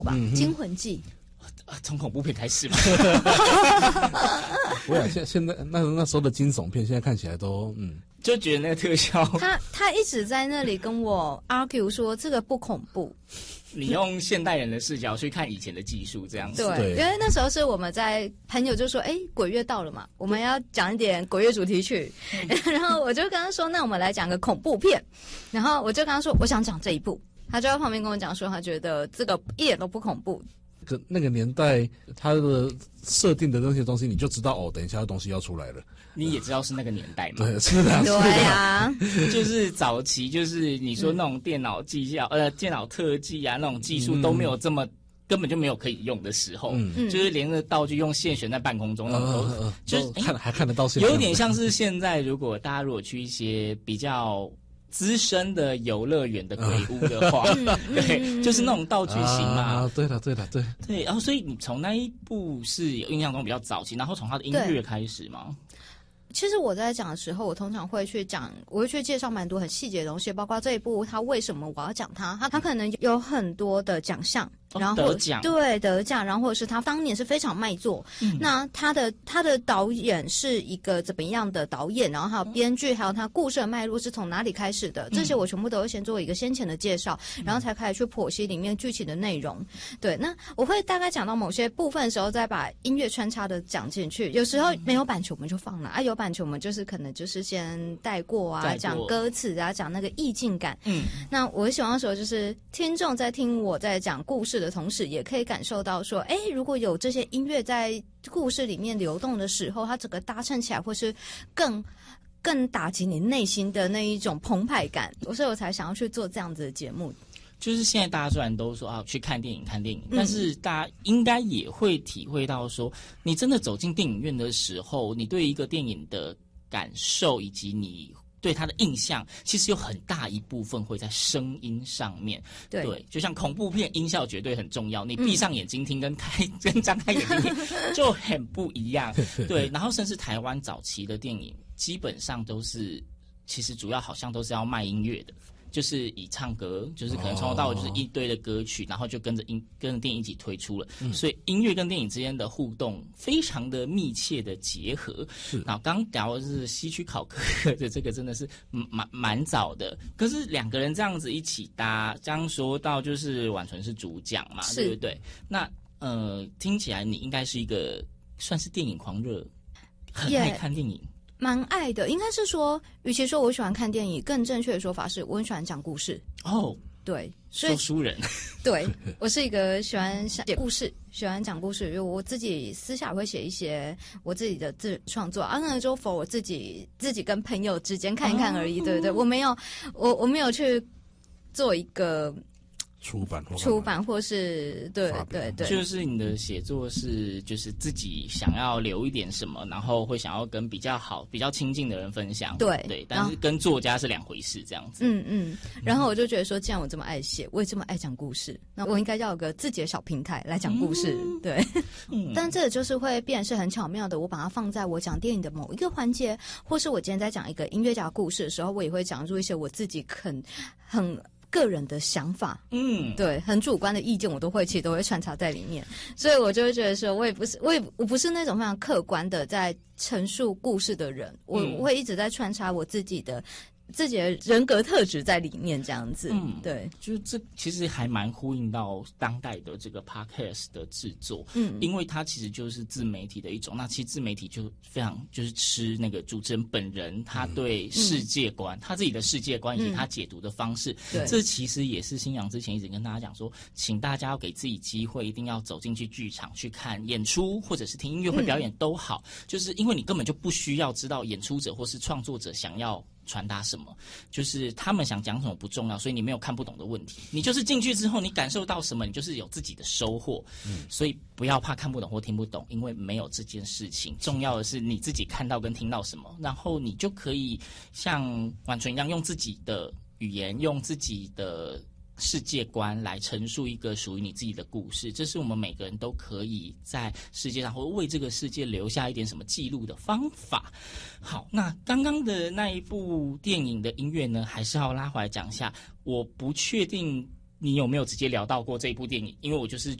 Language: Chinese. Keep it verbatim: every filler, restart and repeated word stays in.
吧， 嗯 《惊魂记》。 从恐怖片开始嘛。 我想现现在那那时候的惊悚片，现在看起来都嗯， 就觉得那个特效， 他他一直在那里跟我 argue 说这个不恐怖。 你用现代人的视角去看以前的技术，这样子。 对， 对因为那时候是我们在朋友就说，哎，鬼月到了嘛，我们要讲一点鬼月主题曲，然后我就跟他说，那我们来讲个恐怖片，然后我就跟他说，我想讲这一部，他就在旁边跟我讲说，他觉得这个一点都不恐怖。 跟那个年代它的设定的那些东西，你就知道哦，等一下的东西要出来了。 你也知道是那个年代嘛。 对，是的， 对啊， 就是早期，就是你说那种电脑技校、呃，电脑特技啊，那种技术都没有这么。根本就没有可以用的时候， 嗯就是连着道具用线悬在半空中，那种都、 呃呃就是看还看得到现在， 有点像是现在，如果大家如果去一些比较资深的游乐园的鬼屋的话，对，就是那种道具型嘛。 啊，对了对了对对，然后所以你从那一部是有印象中比较早期，然后从他的音乐开始嘛。 其实我在讲的时候，我通常会去讲，我会去介绍蛮多很细节的东西，包括这一部它为什么我要讲它，它它可能有很多的奖项，然后得奖， 对得奖，然后或者是他当年是非常卖座，嗯、那他的他的导演是一个怎么样的导演，然后还有编剧，还有他故事的脉络是从哪里开始的，这些我全部都会先做一个先前的介绍，嗯、然后才开始去剖析里面剧情的内容。对，那我会大概讲到某些部分的时候，再把音乐穿插的讲进去。有时候没有版权我们就放了啊，有版权我们就是可能就是先带过啊，讲歌词啊，讲那个意境感。嗯，那我希望说就是听众在听我在讲故事的同时，也可以感受到说，哎，如果有这些音乐在故事里面流动的时候，它整个搭衬起来会是更更打击你内心的那一种澎湃感，所以我才想要去做这样子的节目。 就是现在大家虽然都说啊去看电影看电影，但是大家应该也会体会到说，你真的走进电影院的时候，你对一个电影的感受以及你对他的印象，其实有很大一部分会在声音上面。对，对，就像恐怖片，音效绝对很重要。你闭上眼睛听跟开、嗯、跟张开眼睛听就很不一样。对，然后甚至台湾早期的电影，基本上都是，其实主要好像都是要卖音乐的。就是以唱歌，就是可能从头到尾就是一堆的歌曲，哦、然后就跟着音跟着电影一起推出了，嗯、所以音乐跟电影之间的互动非常的密切的结合。是，然后刚聊的是西区考克的这个真的是蛮蛮早的，可是两个人这样子一起搭，刚说到就是婉纯是主讲嘛，对不对？那呃，听起来你应该是一个算是电影狂热，很爱看电影。Yeah. 蛮爱的，应该是说，与其说我喜欢看电影，更正确的说法是我很喜欢讲故事。 哦， 对，所以说书人， 对我是一个喜欢写故事、喜欢讲故事，因为我自己私下会写一些我自己的自创作，啊，那就 for 我自己自己跟朋友之间看一看而已，哦、对不对？我没有，我我没有去做一个。 出版或出版或是对对对， 就是你的写作是就是自己想要留一点什么，然后会想要跟比较好、比较亲近的人分享。对对，但是跟作家是两回事，这样子。 嗯嗯。然后我就觉得说，既然我这么爱写，我也这么爱讲故事，那我应该要有个自己的小平台来讲故事。嗯、对。嗯。但这个就是会变是很巧妙的，我把它放在我讲电影的某一个环节，或是我今天在讲一个音乐家故事的时候，我也会讲出一些我自己很很。个人的想法，嗯，对，很主观的意见，我都会其实都会穿插在里面，所以我就会觉得说，我也不是，我也我不是那种非常客观的在陈述故事的人，我、嗯、我会一直在穿插我自己的自己的人格特质在里面，这样子，嗯，对， 就是这其实还蛮呼应到当代的这个 podcast 的制作，嗯，因为它其实就是自媒体的一种，那其实自媒体就非常就是吃那个主持人本人他对世界观，嗯、他自己的世界观以及他解读的方式，嗯、这其实也是新阳之前一直跟大家讲说，请大家要给自己机会，一定要走进去剧场去看演出，或者是听音乐会表演都好，嗯、就是因为你根本就不需要知道演出者或是创作者想要传达什么，就是他们想讲什么不重要，所以你没有看不懂的问题，你就是进去之后你感受到什么，你就是有自己的收获，嗯，所以不要怕看不懂或听不懂，因为没有这件事情，重要的是你自己看到跟听到什么，然后你就可以像婉纯一样用自己的语言，用自己的世界观来陈述一个属于你自己的故事，这是我们每个人都可以在世界上或为这个世界留下一点什么记录的方法。好，那刚刚的那一部电影的音乐呢，还是要拉回来讲一下。我不确定你有没有直接聊到过这一部电影？因为我就是